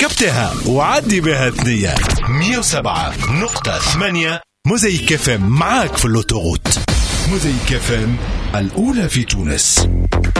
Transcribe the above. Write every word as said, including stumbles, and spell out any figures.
ركبتها وعدي بها ثنية. مية وسبعة نقطة ثمانية موزايك اف ام معاك في اللوتوغوت. موزايك اف ام الأولى في تونس.